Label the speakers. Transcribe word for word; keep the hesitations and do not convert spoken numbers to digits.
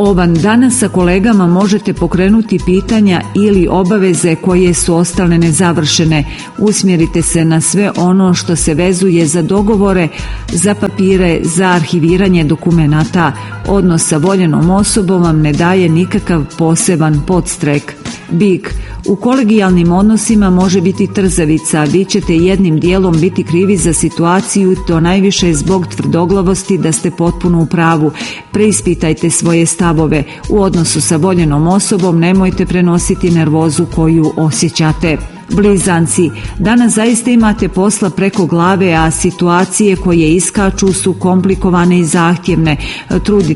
Speaker 1: Ovan, danas sa kolegama možete pokrenuti pitanja ili obaveze koje su ostale nezavršene. Usmjerite se na sve ono što se vezuje za dogovore, za papire, za arhiviranje dokumenata. Odnos sa voljenom osobom vam ne daje nikakav poseban podstrek. Bik, u kolegijalnim odnosima može biti trzavica, vi ćete jednim dijelom biti krivi za situaciju, to najviše zbog tvrdoglavosti da ste potpuno u pravu. Preispitajte svoje stavove. U odnosu sa voljenom osobom nemojte prenositi nervozu koju osjećate. Blizanci, danas zaista imate posla preko glave, a situacije koje iskaču su komplikovane i zahtjevne. Trudite